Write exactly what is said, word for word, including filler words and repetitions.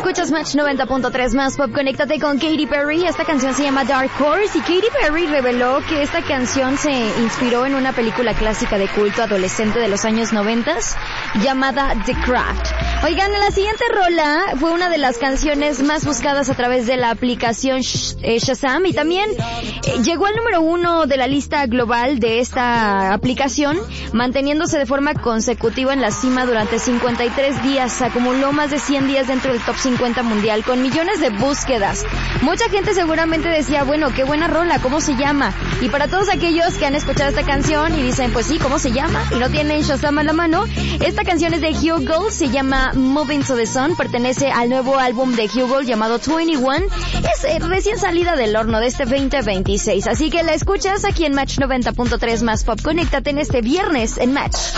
Escuchas Match noventa punto tres más Pop. Conéctate con Katy Perry. Esta canción se llama Dark Horse y Katy Perry reveló que esta canción se inspiró en una película clásica de culto adolescente de los años noventas llamada The Craft. Oigan, la siguiente rola fue una de las canciones más buscadas a través de la aplicación Sh- eh, Shazam y también eh, llegó al número uno de la lista global de esta aplicación, manteniéndose de forma consecutiva en la cima durante cincuenta y tres días. Acumuló más de cien días dentro del top cincuenta mundial con millones de búsquedas. Mucha gente seguramente decía, bueno, qué buena rola, ¿cómo se llama? Y para todos aquellos que han escuchado esta canción y dicen, pues sí, ¿cómo se llama? Y no tienen Shazam a la mano, esta canción es de Hugel, se llama Moving to the Sun, pertenece al nuevo álbum de Hugel llamado veintiuno. Es eh, recién salida del horno de este veinte veintiséis, así que la escuchas aquí en Match noventa punto tres más Pop. Conéctate en este viernes en Match.